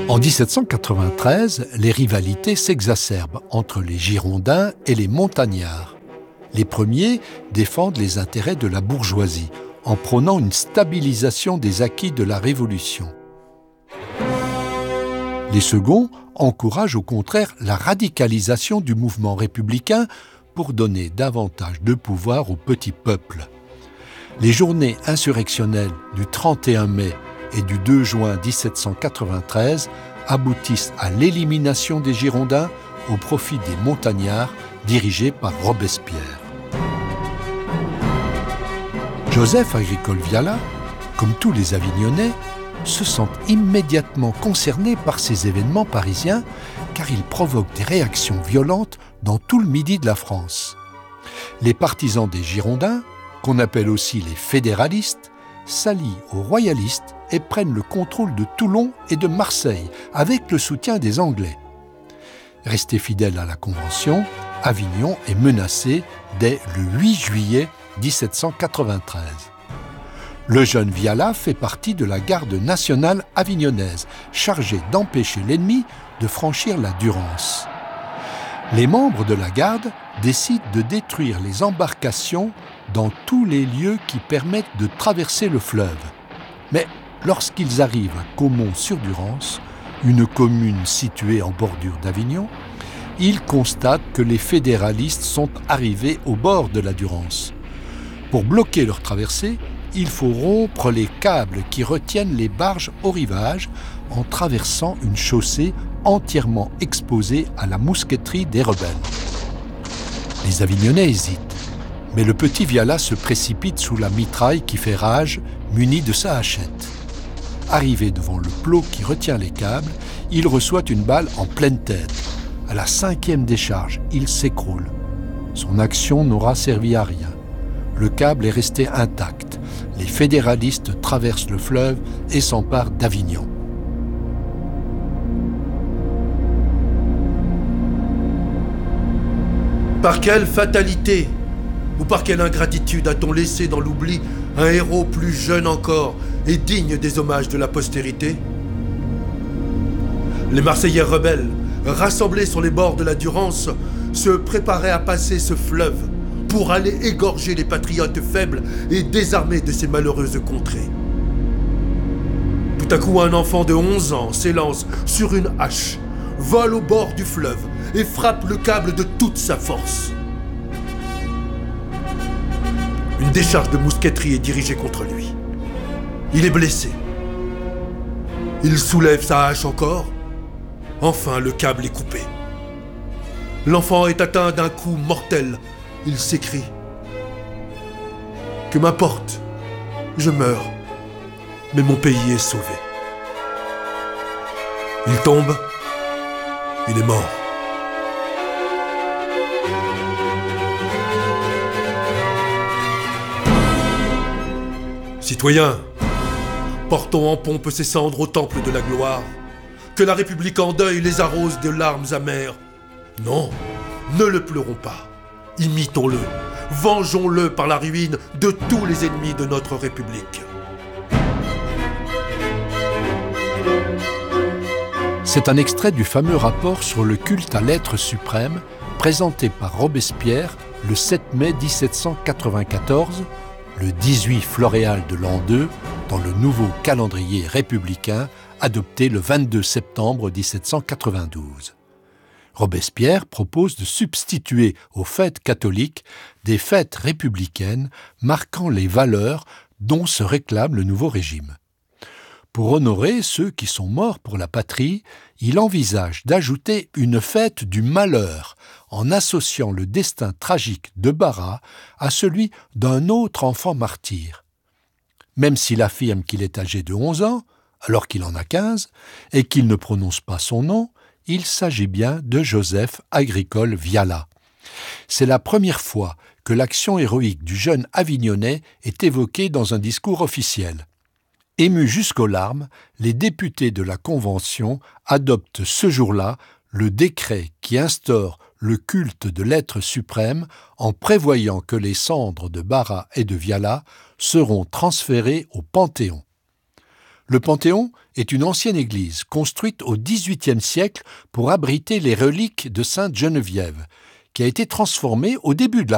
En 1793, les rivalités s'exacerbent entre les Girondins et les Montagnards. Les premiers défendent les intérêts de la bourgeoisie en prônant une stabilisation des acquis de la Révolution. Les seconds encouragent au contraire la radicalisation du mouvement républicain pour donner davantage de pouvoir au petit peuple. Les journées insurrectionnelles du 31 mai et du 2 juin 1793 aboutissent à l'élimination des Girondins au profit des Montagnards dirigés par Robespierre. Joseph Agricole Viala, comme tous les Avignonnais, se sent immédiatement concerné par ces événements parisiens car ils provoquent des réactions violentes dans tout le midi de la France. Les partisans des Girondins, qu'on appelle aussi les fédéralistes, s'allient aux royalistes et prennent le contrôle de Toulon et de Marseille avec le soutien des Anglais. Resté fidèle à la Convention, Avignon est menacé dès le 8 juillet 1793. Le jeune Viala fait partie de la garde nationale avignonnaise, chargée d'empêcher l'ennemi de franchir la Durance. Les membres de la garde décident de détruire les embarcations dans tous les lieux qui permettent de traverser le fleuve. Mais lorsqu'ils arrivent à Caumont-sur-Durance, une commune située en bordure d'Avignon, ils constatent que les fédéralistes sont arrivés au bord de la Durance. Pour bloquer leur traversée, il faut rompre les câbles qui retiennent les barges au rivage en traversant une chaussée entièrement exposée à la mousqueterie des rebelles. Les Avignonnais hésitent, mais le petit Viala se précipite sous la mitraille qui fait rage, muni de sa hachette. Arrivé devant le plot qui retient les câbles, il reçoit une balle en pleine tête. À la 5e décharge, il s'écroule. Son action n'aura servi à rien. Le câble est resté intact. Les fédéralistes traversent le fleuve et s'emparent d'Avignon. Par quelle fatalité ou par quelle ingratitude a-t-on laissé dans l'oubli un héros plus jeune encore et digne des hommages de la postérité ? Les Marseillais rebelles, rassemblés sur les bords de la Durance, se préparaient à passer ce fleuve pour aller égorger les patriotes faibles et désarmés de ces malheureuses contrées. Tout à coup, un enfant de 11 ans s'élance sur une hache, vole au bord du fleuve et frappe le câble de toute sa force. Une décharge de mousqueterie est dirigée contre lui. Il est blessé. Il soulève sa hache encore. Enfin, le câble est coupé. L'enfant est atteint d'un coup mortel. Il s'écrie « Que m'importe, je meurs, mais mon pays est sauvé. » Il tombe, il est mort. Citoyens, portons en pompe ces cendres au temple de la gloire. Que la République en deuil les arrose de larmes amères. Non, ne le pleurons pas. Imitons-le, vengeons-le par la ruine de tous les ennemis de notre République. C'est un extrait du fameux rapport sur le culte à l'être suprême présenté par Robespierre le 7 mai 1794, le 18 floréal de l'an 2, dans le nouveau calendrier républicain adopté le 22 septembre 1792. Robespierre propose de substituer aux fêtes catholiques des fêtes républicaines marquant les valeurs dont se réclame le nouveau régime. Pour honorer ceux qui sont morts pour la patrie, il envisage d'ajouter une fête du malheur en associant le destin tragique de Barras à celui d'un autre enfant martyr. Même s'il affirme qu'il est âgé de 11 ans, alors qu'il en a 15, et qu'il ne prononce pas son nom, il s'agit bien de Joseph Agricole Viala. C'est la première fois que l'action héroïque du jeune Avignonnais est évoquée dans un discours officiel. Émus jusqu'aux larmes, les députés de la Convention adoptent ce jour-là le décret qui instaure le culte de l'être suprême en prévoyant que les cendres de Barras et de Viala seront transférées au Panthéon. Le Panthéon est une ancienne église construite au XVIIIe siècle pour abriter les reliques de Sainte Geneviève, qui a été transformée au début de la